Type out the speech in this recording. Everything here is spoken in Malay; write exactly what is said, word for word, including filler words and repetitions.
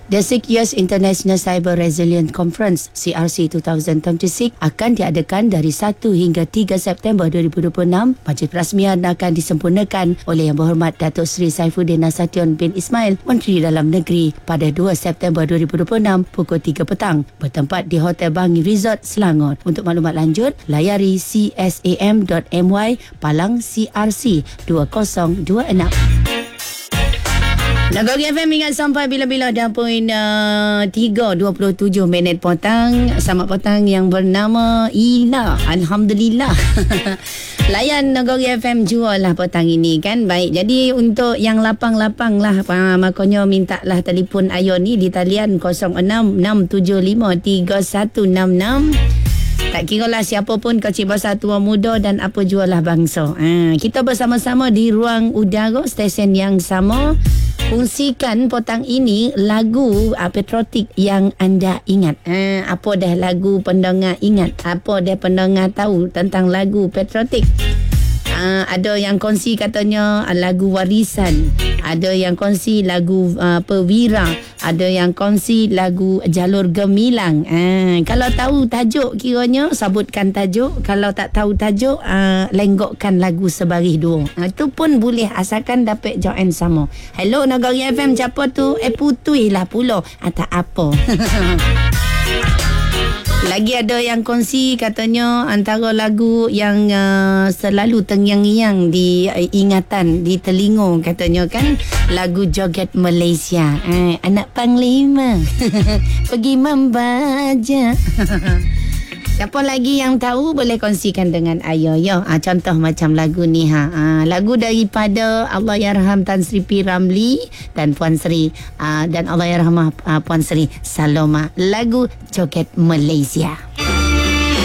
The Secures International Cyber Resilience Conference C R C dua ribu dua puluh enam akan diadakan dari satu hingga tiga September dua ribu dua puluh enam. Majlis perasmian akan disempurnakan oleh Yang Berhormat Datuk Seri Saifuddin Nasution bin Ismail, Menteri Dalam Negeri, pada dua September dua ribu dua puluh enam pukul tiga petang, bertempat di Hotel Bangi Resort, Selangor. Untuk maklumat lanjut, layari c s a m dot m y palang C R C dua ribu dua puluh enam. Nagori F M ingat sampai bila-bila dah poin uh, tiga dua puluh tujuh minit petang. Selamat petang yang bernama Ila. Alhamdulillah. Layan Nagori F M jual lah petang ini kan. Baik, jadi untuk yang lapang-lapang lah, uh, makanya minta lah telefon Ayo ni di talian kosong enam enam tujuh lima tiga satu enam enam. Tak kira lah siapa pun, kecil besar tua muda dan apa jualah bangsa. Ha, kita bersama-sama di ruang udara stesen yang sama. Kongsikan petang ini lagu uh, patriotik yang anda ingat. Uh, apa dah lagu pendengar ingat? Apa dah pendengar tahu tentang lagu patriotik? Uh, ada yang kongsi katanya uh, lagu warisan. Ada yang kongsi lagu uh, perwira. Ada yang kongsi lagu jalur gemilang. Uh, kalau tahu tajuk kiranya sebutkan tajuk. Kalau tak tahu tajuk, uh, lenggokkan lagu sebaris dua. Uh, itu pun boleh asalkan dapat join sama. Hello Nagori F M, siapa tu? Eh putui lah pula. Ah, tak apa. Lagi ada yang kongsi katanya antara lagu yang uh, selalu terngiang-ngiang di uh, ingatan, di telinga katanya kan, lagu Joget Malaysia. Eh, anak Panglima pergi membaca. Siapa lagi yang tahu boleh kongsikan dengan Ayo ya. Ha, contoh macam lagu ni ha. ha. Lagu daripada Allahyarham Tan Sri P. Ramlee dan Puan Sri ha, dan Allahyarhamah ha, Puan Sri Saloma. Lagu Joget Malaysia.